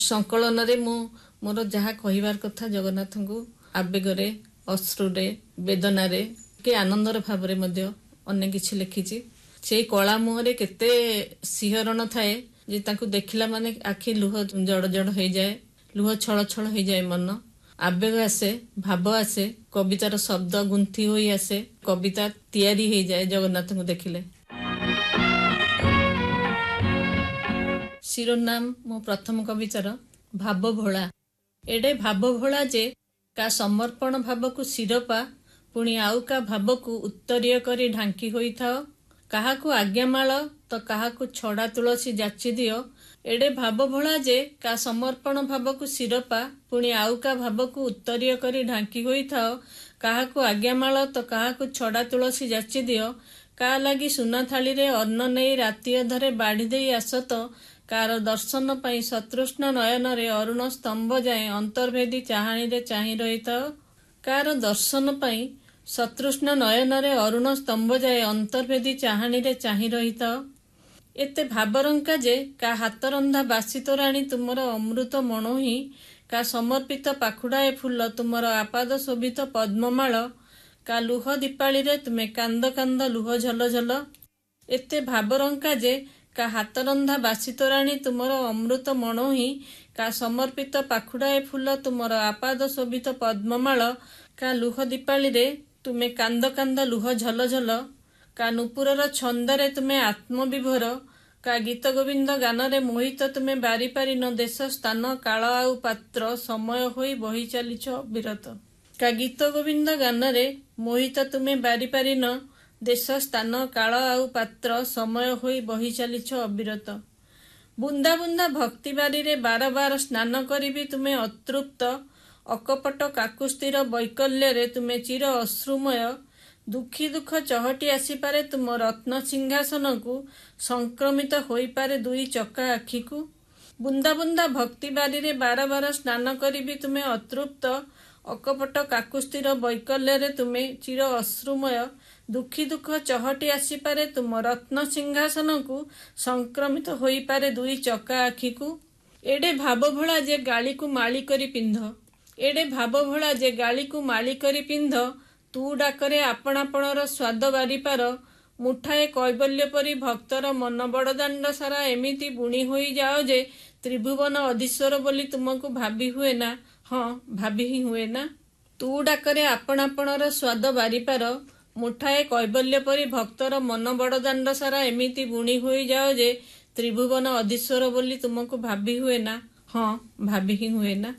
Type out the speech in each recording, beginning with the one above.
संकलन मु मोर जहाँ कहबार कथा जगन्नाथ को आवेगे अश्रुरे वेदनारे के आनंदर भाव अनेक किछि लिखिछि। से कला मुहरे केते सिहरण थाए जे तांको देखिला माने आखि लुह जड़ जड़ हो जाए, लुह छल छल हो जाए, मन आवेग आसे, भाव आसे, कवितार शब्द गुंथी होई आसे, कविता तैयारी हो जाए जगन्नाथ को देखिले। शिरोनाम मो प्रथम कवितार भाव भोला। एडे भाव भोला जे का समर्पण भाव को शिरपा पुणी आउ का भाव को उत्तरीय करी ढांकी होई थाओ, काहाकू आज्ञामाଳ तो काहाकू छड़ा तुलसी जाची दियो। एडे भाव भोला जे का समर्पण भाव को शिरपा पुणी आउ का भाव को उत्तरीय करी ढांकी होई थाओ, काहाकू आज्ञामाଳ तो काहाकू छड़ा तुलसी जाची दियो। का लागी सुना थाली रे अन्न नहीं राति अधरे बाढ़ी दे आसत, कार दर्शन पाई सतृष्ण नयन रे अरुण स्तंभ जाए अंतर्भेदी चाहाणी रे चाही रही थाओ। कार दर्शन पाई सतृष्ण नयन रे अरुण स्तंभ जाए अंतर्भेदी चाहाणी रे चाही रही थाओ। एते भावरंका जे का हाथ रंधा बासी तोराणी तुमर अमृत मणोही, का समर्पित पाखुड़ाए फूल तुमर आपाद शोभित पद्ममाळ, का लुह दीपाली रे तुमे कांद कांद लुह झल झल। एते भावरंका जे का हाथ रंधा बासी तोराणी तुमर अमृत मणोही, का समर्पित पाखुड़ाए फूल तुमर आपाद शोभित पद्ममाळ, का लुह दीपाली रे तुमे कांद कांद लुह झल झल। का नुपुरर छंदरे तुमे आत्मविभोर, का गीत गोविंद गानरे मोहित तुमे बारी पारी न देश स्थान काल आउ पात्र समय होई बही चलीछ अविरत। का गीत गोविंद गानरे मोहित तुमे बारी पारी न देश स्थान काल आउ पात्र समय होई बही चलीछ अविरत। बुंदा बुंदा भक्ति बारी रे बार बार स्नान करी तुमे अतृप्त, अकपट काकुस्तिर वैकल्य रे तुमे चिर अश्रुमय। दुखी दुख चहटी आसीपारे तुम रत्न सिंहासन को, संक्रमित होई पारे दुई चका आखि को। बुंदा बुंदा भक्ति बारी रे बार बार स्नान करी तुमे अतृप्त, अकपट काकुस्तिर वैकल्य रे तुमे चिर अश्रुमय। दुखी दुख चहटी आसीपारे तुम रत्न सिंहासन को, संक्रमित होई पारे दुई चका आखि को। एडे भाव भोला जे गाली को माली करी पिंध, एडे भाव भोला जे गाली को माली करी पिंध। तू डाकरे आपणापणर स्वाद बारिपार, मुठाए कैबल्य परी भक्तर मन बड़दाण्ड सारा एमिति बुणी होई जाओ जे त्रिभुवन अधीश्वर बोली तुमको भाभी हुए ना। हाँ, भाभी ही हुए ना। तू डाकरे आपणापणर स्वाद बारिपार, मुठाए कैबल्य परी भक्तर मन बड़दाण्ड सारा एमिति बुणी होई जाओ जे त्रिभुवन अधीश्वर बोली तुमको भाभी हुए ना। हाँ, भाभी ही हुए ना।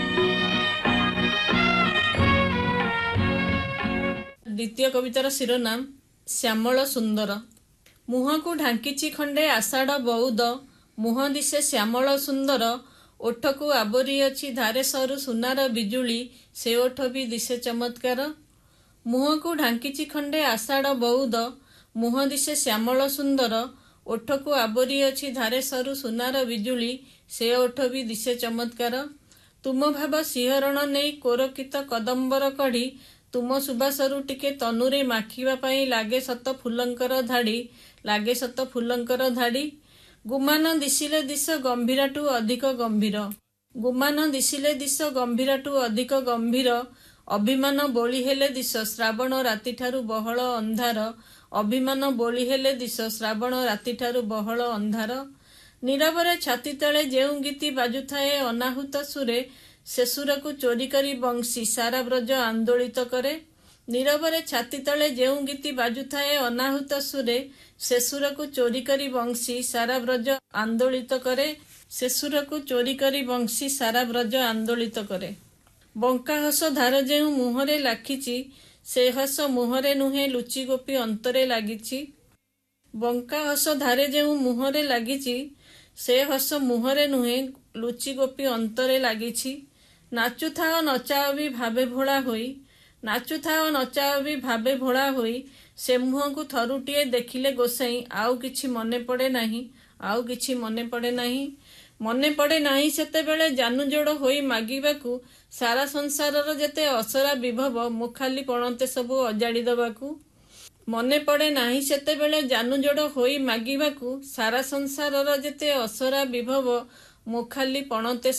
द्वितीय कवितार शिरोनाम श्यामल सुंदर। मुह को ढांकीची खंडे आषाढ़ बौद, मुह दिशे श्यामल सुंदर। ओठ को आवरी अछि धारे सरू सुनार बिजुली, से ओठ भी दिशे चमत्कार। मुह को ढांकीची खंडे आषाढ़ बौद, मुह दिशे श्यामल सुंदर। ओठ को आवरी अछि धारे सरू सुनार बिजुली, से ओठ भी दिशे चमत्कार। तुम भाव सिहरण नहीं कोरकित कदम्बर कढ़ी, तुम सुबासरू टिके तनुरे माखिबा पाई लागे सत फुलंकर धाड़ी, लागे सत फुलंकर धाड़ी। गुमान दिशिले दिश गंभीराटू अधिक गंभीर, गुमान दिशिले दिश गंभीराटू अधिक गंभीर। अभिमान बोली हेले दिश श्रावण राति ठारू बहळ अंधार, अभिमान बोली हेले दिश श्रावण राति ठारू बहळ अंधार। नीरवरे छाती तले जेउ गीति बाजुथाए अनाहुत सुरे, से सुर को चोरी करी बंशी सारा ब्रज आंदोलित करे। नीरवरे छाती तले जेउ गीति बाजुथाए अनाहुत सुरे, से सुर को चोरी करी बंशी सारा ब्रज आंदोलित करे। से सुर को चोरी करी बंशी सारा ब्रज आंदोलित करे। बंका हस धार जेउ मुहरे लाखिची, से हस मुहरे नुहे लुचि गोपी अंतरे लागिची। बंका हस धारे जेउ मुहरे लागिची, से हस मुहरे नुहे लुचि गोपी अंतरे लागिची। नाचुथाओ नचाओ भी भावे भोला होई, नाचुथाओ नचाओ भी भावे भोला होई। से मुह को थरुटिए देखिले गोसाई, आउ किछि मने पड़े नाही, आउ किछि मने पड़े नाही। मने पड़े नाही सेतेबेले जानू जोड़ होई मागिबाकू, सारा संसारर जेते असरा विभव मुखाली पणते सबू अजाड़ी दबाकू। मने पड़े नाही सेतेबेले जानू जोड़ होई मागिबाकू, सारा संसारर जेते असरा विभव मुखाली पणते